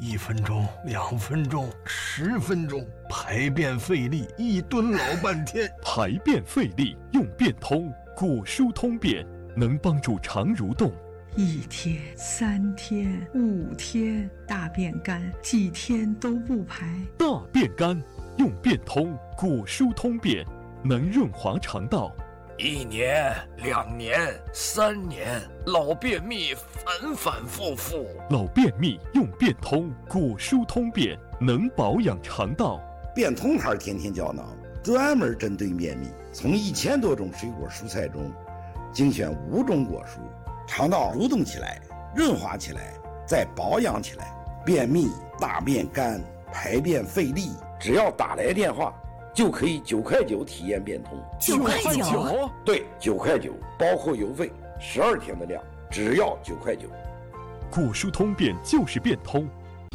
1分钟、2分钟、10分钟，排便费力，一蹲老半天。 排便费力用便通，果蔬通便能帮助肠蠕动。 1天、3天、5天，大便干，几天都不排。 大便干用便通，果蔬通便能润滑肠道。 1年、2年、3年，老便秘反反复复。 老便秘用便通，果蔬通便能保养肠道。 便通牌天天胶囊专门针对便秘，从1000多种水果蔬菜中精选5种果蔬，肠道蠕动起来，润滑起来，再保养起来。便秘、大便干、排便费力，只要打来电话就可以9块9体验便通。 9块9？ 对，9块9，包括邮费，12天的量，只要9块9。 果蔬通便就是便通。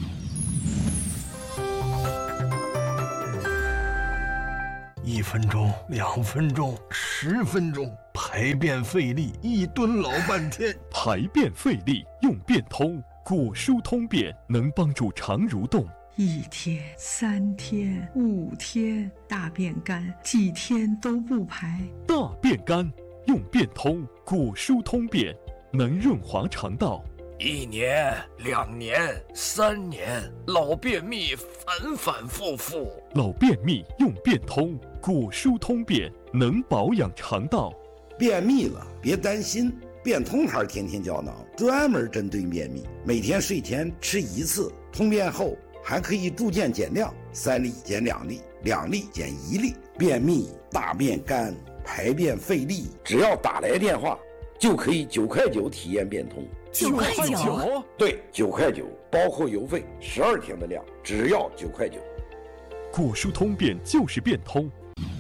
1分钟、2分钟、10分钟，排便费力，一蹲老半天。 排便费力用便通，果蔬通便能帮助肠蠕动。 1天、3天、5天，大便干，几天都不排。 大便干用便通，果蔬通便能润滑肠道。 1年、2年、3年，老便秘反反复复。 老便秘用便通，果蔬通便能保养肠道。 便秘了别担心，便通牌天天胶囊专门针对便秘，每天睡前吃1次，通便后还可以逐渐减量，3粒减2粒，2粒减1粒。便秘、大便干、排便费力，只要打来电话就可以9块9体验便通。 9块9？ 对，9块9，包括邮费，12天的量，只要9块9。 果蔬通便就是便通。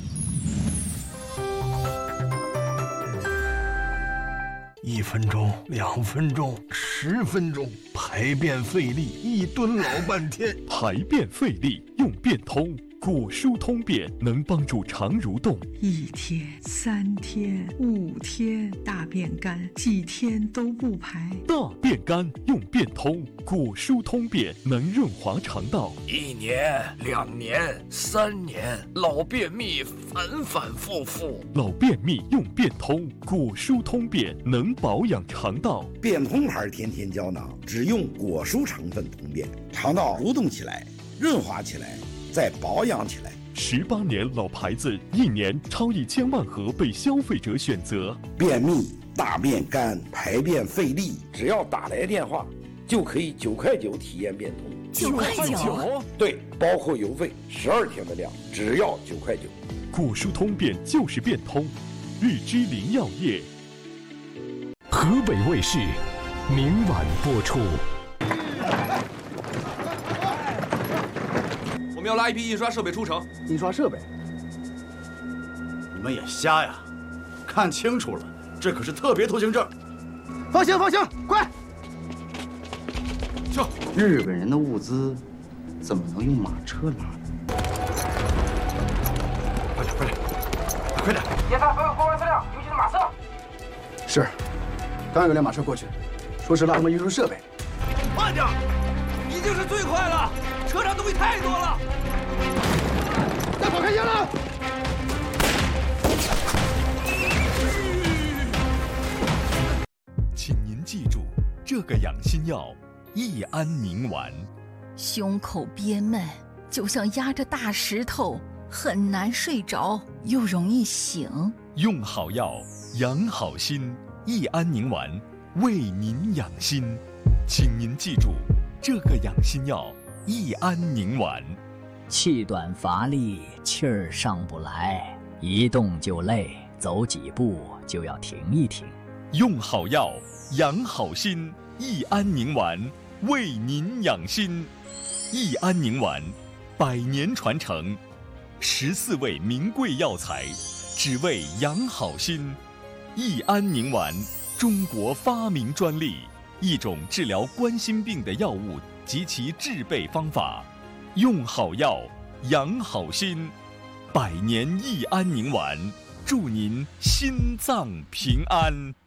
1分钟、2分钟、10分钟，排便费力，一蹲老半天。 排便费力用便通，果蔬通便能帮助肠蠕动。 1天、3天、5天，大便干，几天都不排。 大便干用便通，果蔬通便能润滑肠道。 1年、2年、3年，老便秘反反复复。 老便秘用便通，果蔬通便能保养肠道。 便通牌天天胶囊只用果蔬成分通便，肠道蠕动起来，润滑起来，再保养起来。 18年老牌子，1年超1000万盒被消费者选择。 便秘、大便干、排便费力，只要打来电话就可以9块9体验便通。 9块9？ 对，包括邮费，12天的量，只要9块9。 果蔬通便就是便通。日之林药业。 河北卫视明晚播出。 我们要拉一批印刷设备出城。 印刷设备？你们也瞎呀！看清楚了，这可是特别通行证。放行，放行，快！ 去。 日本人的物资怎么能用马车拉呢？ 快点，快点，快点！ 检查所有货物资料，尤其是马车。 是，刚有辆马车过去，说是拉什么运输设备。 慢点，已经是最快了，车上东西太多了。 大炮开枪了！ 请您记住这个养心药：益安宁丸。 胸口憋闷，就像压着大石头，很难睡着，又容易醒。 用好药，养好心。益安宁丸为您养心，请您记住这个养心药：益安宁丸。 气短乏力，气儿上不来，一动就累，走几步就要停一停。 用好药，养好心。益安宁丸为您养心。益安宁丸100年传承，14味名贵药材，只为养好心。益安宁丸，中国发明专利，一种治疗冠心病的药物及其制备方法。用好药，养好心。100年益安宁丸，祝您心脏平安。